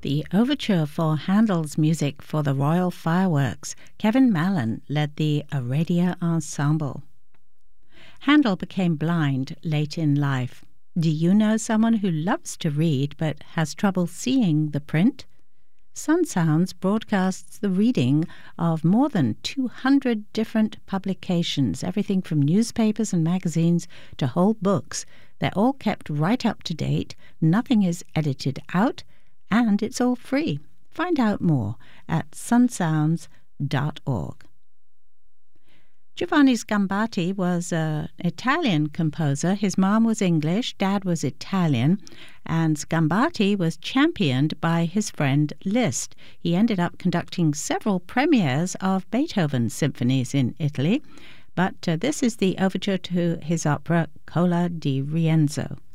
The overture for Handel's music for the Royal Fireworks. Kevin Mallon led the Aradia Ensemble. Handel became blind late in life. Do you know someone who loves to read but has trouble seeing the print? Sun Sounds broadcasts the reading of more than 200 different publications, everything from newspapers and magazines to whole books. They're all kept right up to date, nothing is edited out, and it's all free. Find out more at sunsounds.org. Giovanni Sgambati was an Italian composer. His mom was English, dad was Italian, and Sgambati was championed by his friend Liszt. He ended up conducting several premieres of Beethoven's symphonies in Italy, but this is the overture to his opera Cola di Rienzo.